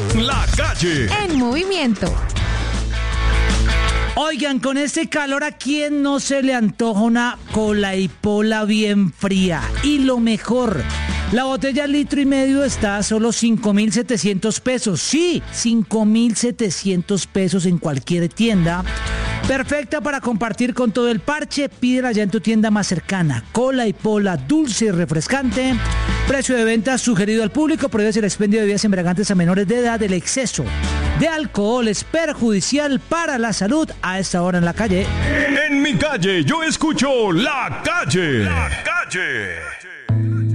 La Calle. En movimiento. Oigan, con este calor, ¿a quién no se le antoja una cola y pola bien fría? Y lo mejor, la botella 1,5 litros está a solo 5.700 pesos. Sí, 5.700 pesos en cualquier tienda. Perfecta para compartir con todo el parche. Pídela ya en tu tienda más cercana. Cola y pola, dulce y refrescante. Precio de venta sugerido al público. Prohíbe el expendio de bebidas embriagantes a menores de edad. El exceso de alcohol es perjudicial para la salud. A esta hora en la calle. En mi calle yo escucho La Calle. La Calle.